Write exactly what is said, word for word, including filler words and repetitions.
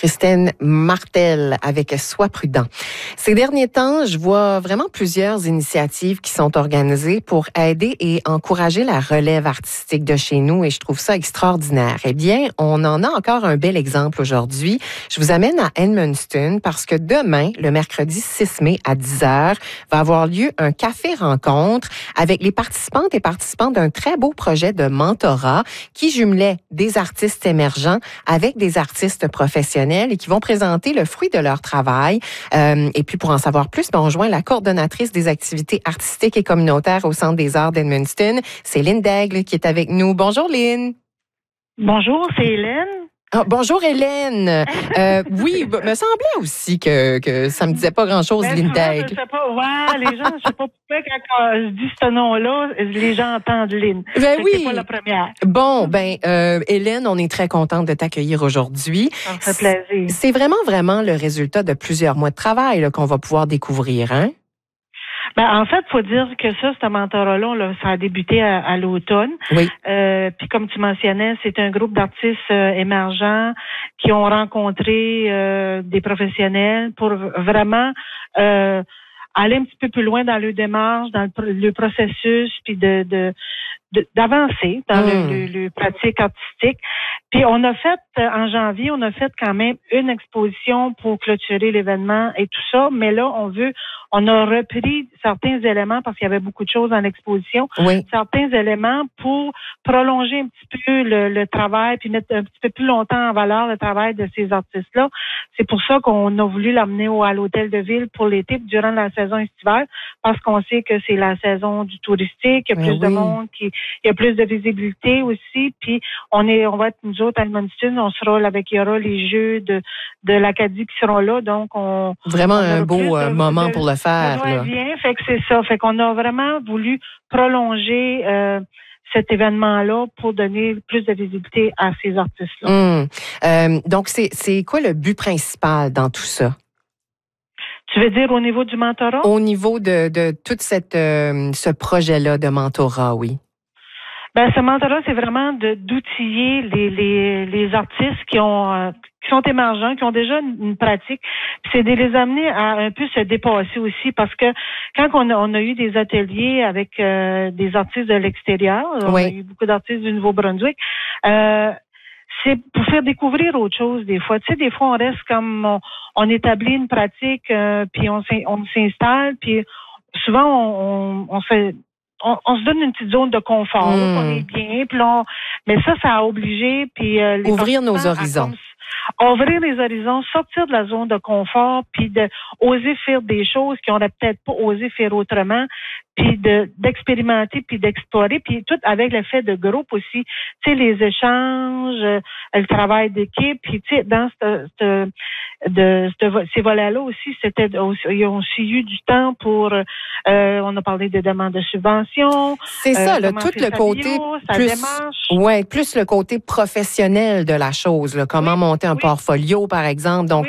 Christine Martel avec Sois prudent. Ces derniers temps, je vois vraiment plusieurs initiatives qui sont organisées pour aider et encourager la relève artistique de chez nous et je trouve ça extraordinaire. Eh bien, on en a encore un bel exemple aujourd'hui. Je vous amène à Edmundston parce que demain, le mercredi six mai à dix heures, va avoir lieu un café rencontre avec les participantes et participants d'un très beau projet de mentorat qui jumelait des artistes émergents avec des artistes professionnels et qui vont présenter le fruit de leur travail. Euh, et puis, pour en savoir plus, ben, on rejoint la coordonnatrice des activités artistiques et communautaires au Centre des arts d'Edmundston. C'est Lynn Daigle qui est avec nous. Bonjour, Lynn. Bonjour, c'est Hélène. Ah, bonjour Hélène. Euh, oui, me semblait aussi que, que ça me disait pas grand-chose, Ben, Lynn souvent, Daigle. Je sais pas, ouais, les gens, je sais pas pourquoi quand je dis ce nom-là, les gens entendent Lynn. Ben oui. C'est pas la première. Bon, ben euh, Hélène, on est très contente de t'accueillir aujourd'hui. Ça me fait plaisir. C'est vraiment, vraiment le résultat de plusieurs mois de travail là, qu'on va pouvoir découvrir, hein? Ben, en fait, faut dire que ça, ce mentorat-là, là, ça a débuté à, à l'automne. Oui. Euh, puis comme tu mentionnais, c'est un groupe d'artistes euh, émergents qui ont rencontré euh, des professionnels pour vraiment euh, aller un petit peu plus loin dans le démarche, dans le, le processus, puis de, de, de d'avancer dans mmh. le, le, le pratique artistique. Puis on a fait, en janvier, on a fait quand même une exposition pour clôturer l'événement et tout ça, mais là, on veut, on a repris certains éléments parce qu'il y avait beaucoup de choses dans l'exposition, oui. certains éléments pour prolonger un petit peu le, le travail, puis mettre un petit peu plus longtemps en valeur le travail de ces artistes-là. C'est pour ça qu'on a voulu l'amener au, à l'hôtel de ville pour l'été, durant la saison estivale, parce qu'on sait que c'est la saison du touristique, il y a plus oui. de monde, qui, il y a plus de visibilité aussi, puis on est, on va être nous autres à Edmundston, on sera là avec, il y aura les jeux de, de l'Acadie qui seront là, donc on... Vraiment on un beau de, moment de, pour le faire. Là. Bien, fait que c'est ça, fait qu'on a vraiment voulu prolonger euh, cet événement-là pour donner plus de visibilité à ces artistes-là. Mmh. Euh, donc, c'est, c'est quoi le but principal dans tout ça? Tu veux dire au niveau du mentorat? Au niveau de, de tout cette, euh, ce projet-là de mentorat, oui. Ben, ce mentorat, c'est vraiment de, d'outiller les, les, les artistes qui ont euh, qui sont émergents, qui ont déjà une, une pratique. Puis c'est de les amener à un peu se dépasser aussi, parce que quand on a, on a eu des ateliers avec euh, des artistes de l'extérieur, oui. on a eu beaucoup d'artistes du Nouveau-Brunswick, euh, c'est pour faire découvrir autre chose des fois. Tu sais, des fois, on reste comme, on, on établit une pratique, euh, puis on, on s'installe, puis souvent, on, on, on fait... On, on se donne une petite zone de confort, mmh. là, on est bien, puis on, mais ça, ça a obligé, puis euh, les ouvrir nos horizons. À, ouvrir les horizons, sortir de la zone de confort, puis de oser faire des choses qu'on n'aurait peut-être pas osé faire autrement, puis de d'expérimenter, puis d'explorer, puis tout avec le fait de groupe aussi, tu sais, les échanges, le travail d'équipe, puis tu sais, dans ce, ce, de, de ces volets-là aussi, c'était ils ont aussi eu du temps pour, euh, on a parlé de demandes de subventions. C'est ça, euh, là, tout le côté bio, plus, ouais, plus le côté professionnel de la chose, là, comment oui, monter un oui. portfolio, par exemple. Donc,